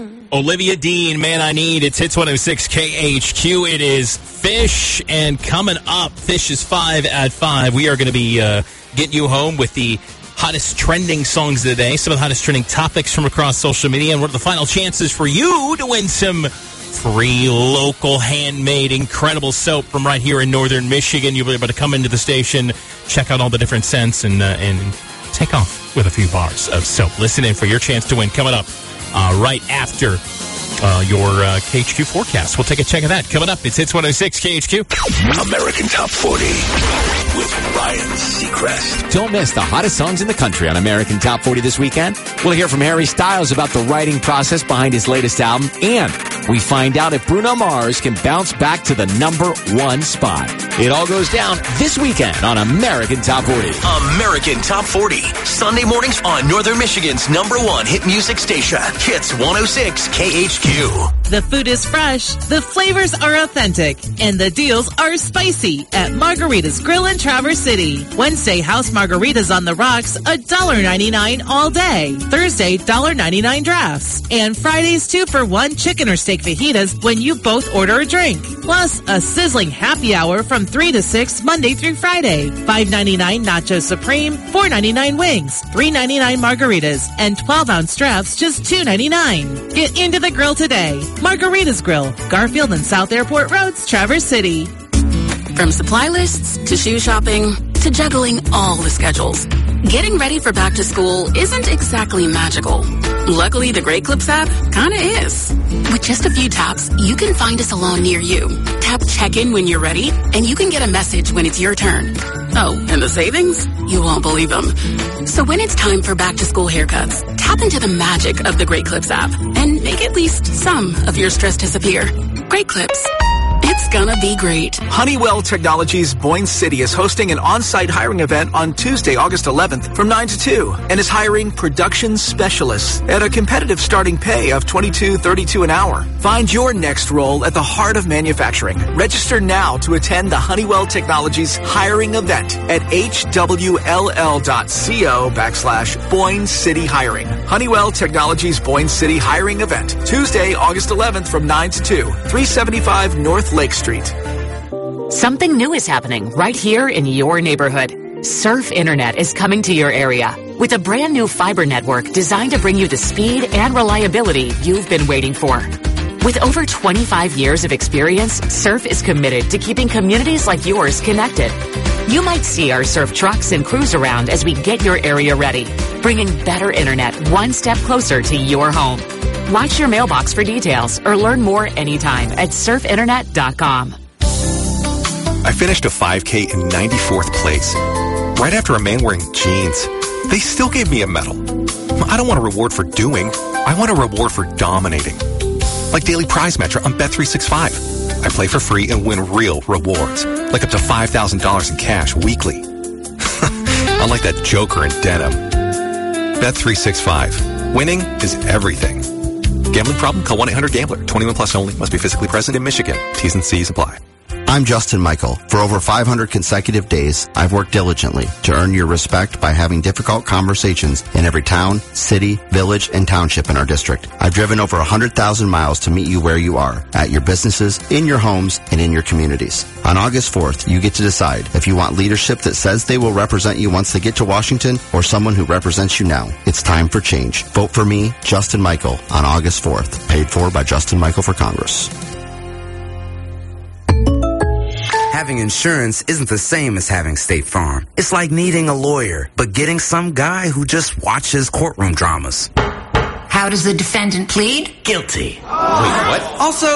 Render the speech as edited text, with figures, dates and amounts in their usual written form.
Olivia Dean, Man I Need. It's Hits 106 KHQ. It is Fish, and coming up, Fish is 5 at 5. We are going to be getting you home with the hottest trending songs of the day, some of the hottest trending topics from across social media, and what are the final chances for you to win some free, local, handmade, incredible soap from right here in northern Michigan. You'll be able to come into the station, check out all the different scents, and take off with a few bars of soap. Listen in for your chance to win coming up right after your KHQ forecast. We'll take a check of that. Coming up, it's Hits 106 KHQ. American Top 40 with Ryan Seacrest. Don't miss the hottest songs in the country on American Top 40 this weekend. We'll hear from Harry Styles about the writing process behind his latest album, and we find out if Bruno Mars can bounce back to the #1 spot. It all goes down this weekend on American Top 40. American Top 40, Sunday mornings on Northern Michigan's #1 hit music station, Hits 106 KHQ. The food is fresh, the flavors are authentic, and the deals are spicy at Margarita's Grill in Traverse City. Wednesday, house margaritas on the rocks, $1.99 all day. Thursday, $1.99 drafts. And Fridays, 2-for-1 chicken or steak fajitas when you both order a drink. Plus, a sizzling happy hour from 3 to 6, Monday through Friday. $5.99 Nacho Supreme, $4.99 wings, $3.99 margaritas, and 12-ounce drafts just $2.99. Get into the grill today. Margarita's Grill, Garfield and South Airport Roads, Traverse City. From supply lists to shoe shopping to juggling all the schedules, getting ready for back to school isn't exactly magical. Luckily, the Great Clips app kinda is. With just a few taps, you can find a salon near you. Tap check-in when you're ready, and you can get a message when it's your turn. Oh, and the savings? You won't believe them. So when it's time for back-to-school haircuts, tap into the magic of the Great Clips app and make at least some of your stress disappear. Great Clips. It's gonna be great. Honeywell Technologies Boyne City is hosting an on-site hiring event on Tuesday, August 11th from 9 to 2 and is hiring production specialists at a competitive starting pay of $22.32 an hour. Find your next role at the heart of manufacturing. Register now to attend the Honeywell Technologies hiring event at hwl.co/Boyne City Hiring. Honeywell Technologies Boyne City hiring event. Tuesday, August 11th from 9 to 2, 375 North Lake Street. Something new is happening right here in your neighborhood. Surf Internet is coming to your area with a brand new fiber network designed to bring you the speed and reliability you've been waiting for. With over 25 years of experience, Surf is committed to keeping communities like yours connected. You might see our Surf trucks and crews around as we get your area ready, bringing better internet one step closer to your home. Watch your mailbox for details or learn more anytime at surfinternet.com. I finished a 5K in 94th place. Right after a man wearing jeans. They still gave me a medal. I don't want a reward for doing. I want a reward for dominating. Like Daily Prize Match on Bet365. I play for free and win real rewards, like up to $5,000 in cash weekly. Unlike that joker in denim. Bet365. Winning is everything. Gambling problem? Call 1-800-GAMBLER. 21 plus only. Must be physically present in Michigan. T's and C's apply. I'm Justin Michael. For over 500 consecutive days, I've worked diligently to earn your respect by having difficult conversations in every town, city, village, and township in our district. I've driven over 100,000 miles to meet you where you are, at your businesses, in your homes, and in your communities. On August 4th, you get to decide if you want leadership that says they will represent you once they get to Washington or someone who represents you now. It's time for change. Vote for me, Justin Michael, on August 4th. Paid for by Justin Michael for Congress. Having insurance isn't the same as having State Farm. It's like needing a lawyer, but getting some guy who just watches courtroom dramas. How does the defendant plead? Guilty. Wait, what? Also,